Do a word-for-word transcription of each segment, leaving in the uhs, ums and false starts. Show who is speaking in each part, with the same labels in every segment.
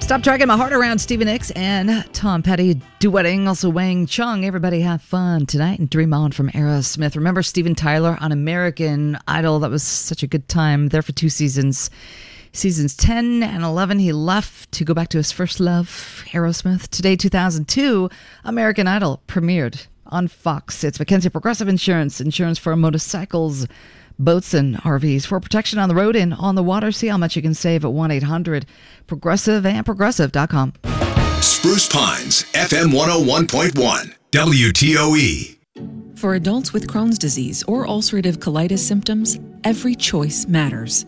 Speaker 1: Stop Dragging My Heart Around, Stevie Nicks and Tom Petty duetting. Also Wang Chung. Everybody have fun tonight and Dream On from Aerosmith. Remember Steven Tyler on American Idol? That was such a good time. There for two seasons. Seasons ten and eleven, he left to go back to his first love, Aerosmith. Today, two thousand two, American Idol premiered on Fox. It's Mackenzie Progressive Insurance, insurance for motorcycles, boats, and R Vs. For protection on the road and on the water, see how much you can save at one eight hundred progressive and progressive dot com.
Speaker 2: Spruce Pines, F M one oh one point one, W T O E.
Speaker 3: For adults with Crohn's disease or ulcerative colitis symptoms, every choice matters.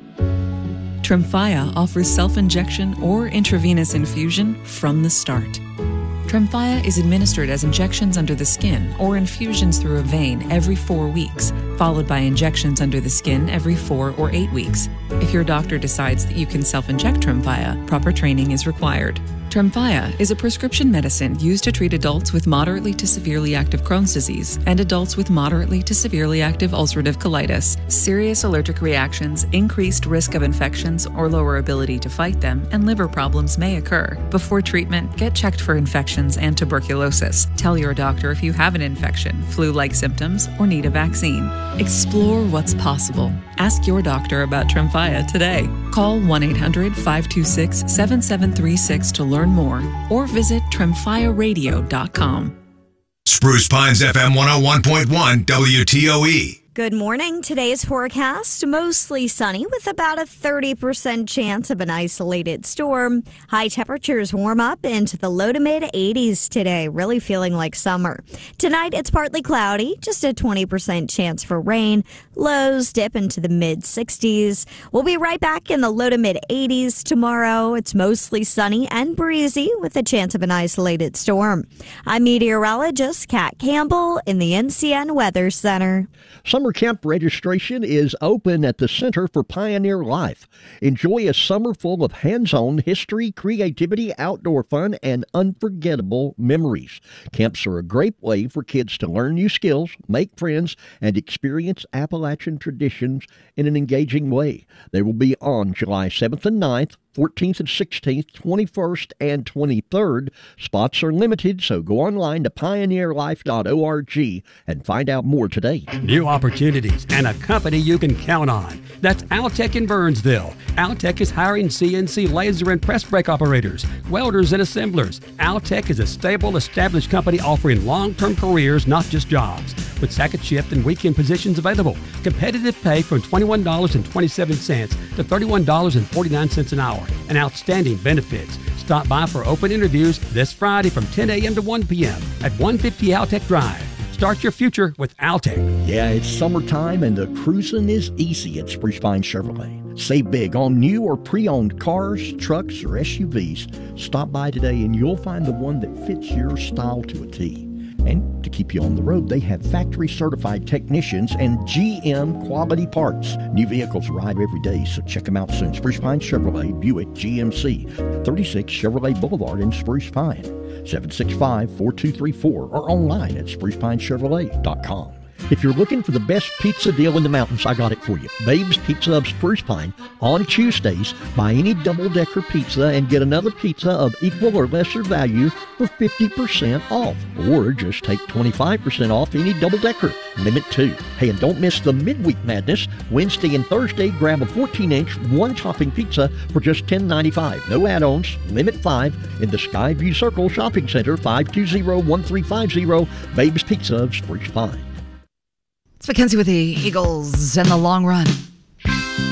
Speaker 3: Tremfya offers self-injection or intravenous infusion from the start. Tremfya is administered as injections under the skin or infusions through a vein every four weeks, followed by injections under the skin every four or eight weeks. If your doctor decides that you can self-inject Tremfya, proper training is required. Tremfya is a prescription medicine used to treat adults with moderately to severely active Crohn's disease and adults with moderately to severely active ulcerative colitis. Serious allergic reactions, increased risk of infections or lower ability to fight them, and liver problems may occur. Before treatment, get checked for infections and tuberculosis. Tell your doctor if you have an infection, flu-like symptoms, or need a vaccine. Explore what's possible. Ask your doctor about Tremfya today. Call one eight hundred five two six seven seven three six to learn more, or visit tremfya radio dot com.
Speaker 2: Spruce Pines, F M one oh one point one, W T O E.
Speaker 4: Good morning. Today's forecast, mostly sunny with about a thirty percent chance of an isolated storm. High temperatures warm up into the low to mid eighties today, really feeling like summer. Tonight, it's partly cloudy, just a twenty percent chance for rain. Lows dip into the mid sixties. We'll be right back in the low to mid eighties tomorrow. It's mostly sunny and breezy with a chance of an isolated storm. I'm meteorologist Kat Campbell in the N C N Weather Center.
Speaker 5: Summer camp registration is open at the Center for Pioneer Life. Enjoy a summer full of hands-on history, creativity, outdoor fun, and unforgettable memories. Camps are a great way for kids to learn new skills, make friends, and experience Appalachian traditions in an engaging way. They will be on July seventh and ninth, fourteenth and sixteenth, twenty-first and twenty-third. Spots are limited, so go online to pioneer life dot org and find out more today.
Speaker 6: New opportunities and a company you can count on. That's Altec in Burnsville. Altec is hiring C N C laser and press brake operators, welders, and assemblers. Altec is a stable, established company offering long-term careers, not just jobs. With second shift and weekend positions available. Competitive pay from twenty-one dollars and twenty-seven cents to thirty-one dollars and forty-nine cents an hour. And outstanding benefits. Stop by for open interviews this Friday from ten a.m. to one p.m. at one fifty Altec Drive. Start your future with Altec.
Speaker 5: Yeah, it's summertime and the cruising is easy at Spruce Pine Chevrolet. Save big on new or pre-owned cars, trucks, or S U Vs. Stop by today and you'll find the one that fits your style to a T. And to keep you on the road, they have factory-certified technicians and G M quality parts. New vehicles arrive every day, so check them out soon. Spruce Pine Chevrolet, Buick G M C, thirty-six Chevrolet Boulevard in Spruce Pine, seven six five, four two three four, or online at spruce pine chevrolet dot com. If you're looking for the best pizza deal in the mountains, I got it for you. Babe's Pizza of Spruce Pine. On Tuesdays, buy any double-decker pizza and get another pizza of equal or lesser value for fifty percent off. Or just take twenty-five percent off any double-decker. Limit two. Hey, and don't miss the midweek madness. Wednesday and Thursday, grab a fourteen inch, one-topping pizza for just ten ninety-five. No add-ons. Limit five in the Skyview Circle Shopping Center, five two zero, one three five zero. Babe's Pizza of Spruce Pine.
Speaker 1: It's Mackenzie with the Eagles and the long run.